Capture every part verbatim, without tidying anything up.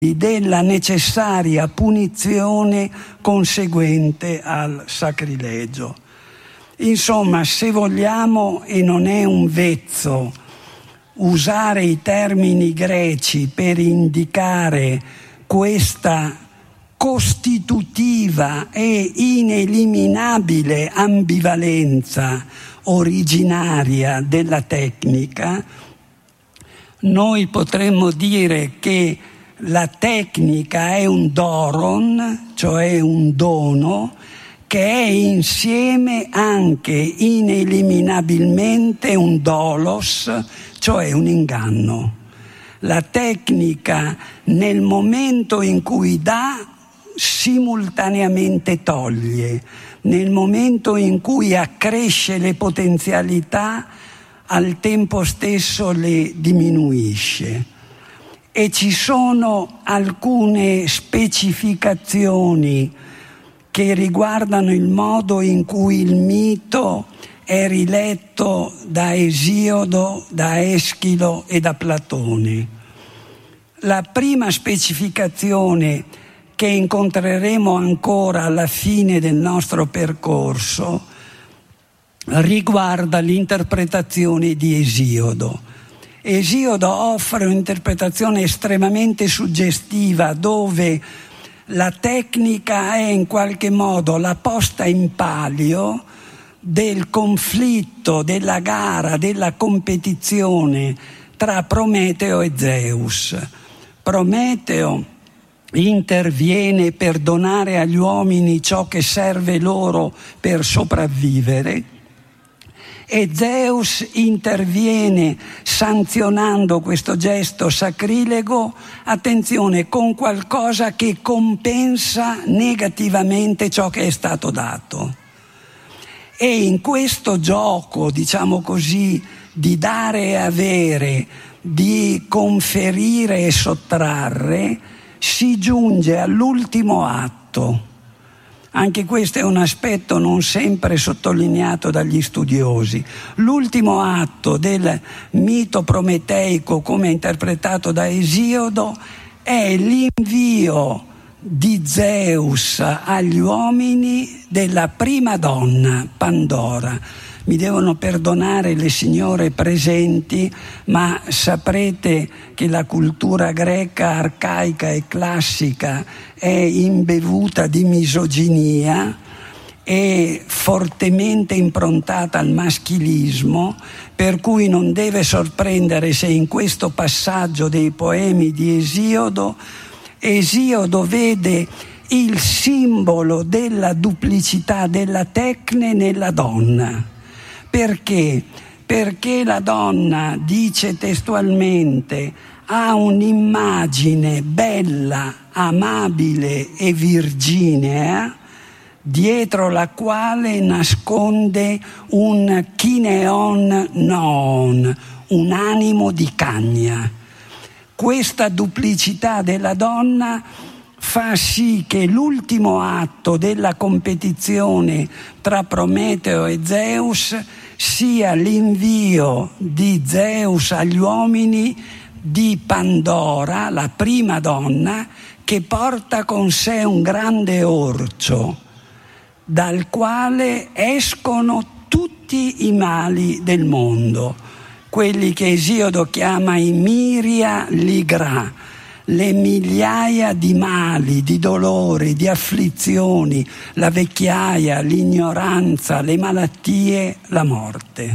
della necessaria punizione conseguente al sacrilegio. Insomma, se vogliamo, e non è un vezzo, usare i termini greci per indicare questa costitutiva e ineliminabile ambivalenza originaria della tecnica, noi potremmo dire che la tecnica è un doron, cioè un dono, che è insieme anche ineliminabilmente un dolos, cioè un inganno. La tecnica, nel momento in cui dà, simultaneamente toglie. Nel momento in cui accresce le potenzialità, al tempo stesso le diminuisce. E ci sono alcune specificazioni che riguardano il modo in cui il mito è riletto da Esiodo, da Eschilo e da Platone. La prima specificazione che incontreremo ancora alla fine del nostro percorso riguarda l'interpretazione di Esiodo. Esiodo offre un'interpretazione estremamente suggestiva dove la tecnica è in qualche modo la posta in palio del conflitto, della gara, della competizione tra Prometeo e Zeus. Prometeo interviene per donare agli uomini ciò che serve loro per sopravvivere, e Zeus interviene sanzionando questo gesto sacrilego, attenzione, con qualcosa che compensa negativamente ciò che è stato dato. E in questo gioco, diciamo così, di dare e avere, di conferire e sottrarre, si giunge all'ultimo atto. Anche questo è un aspetto non sempre sottolineato dagli studiosi. L'ultimo atto del mito prometeico, come interpretato da Esiodo, è l'invio di Zeus agli uomini della prima donna, Pandora. Mi devono perdonare le signore presenti, ma saprete che la cultura greca arcaica e classica è imbevuta di misoginia e fortemente improntata al maschilismo, per cui non deve sorprendere se in questo passaggio dei poemi di Esiodo, Esiodo vede il simbolo della duplicità della tecne nella donna. Perché? Perché la donna, dice testualmente, ha un'immagine bella, amabile e virginea, dietro la quale nasconde un kineon noon, un animo di cagna. Questa duplicità della donna fa sì che l'ultimo atto della competizione tra Prometeo e Zeus sia l'invio di Zeus agli uomini di Pandora, la prima donna, che porta con sé un grande orcio, dal quale escono tutti i mali del mondo, quelli che Esiodo chiama i miria ligra, le migliaia di mali, di dolori, di afflizioni, la vecchiaia, l'ignoranza, le malattie, la morte.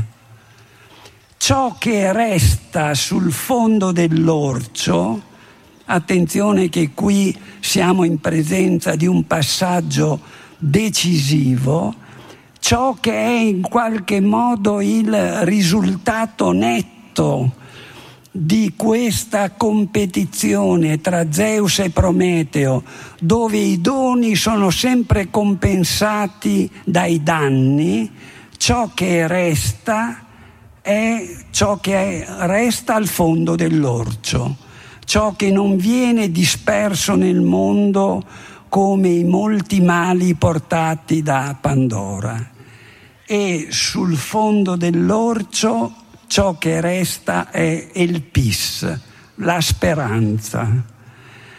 Ciò che resta sul fondo dell'orcio, attenzione che qui siamo in presenza di un passaggio decisivo, ciò che è in qualche modo il risultato netto di questa competizione tra Zeus e Prometeo, dove i doni sono sempre compensati dai danni, ciò che resta è ciò che resta al fondo dell'orcio, ciò che non viene disperso nel mondo come i molti mali portati da Pandora. E sul fondo dell'orcio ciò che resta è il pis, la speranza.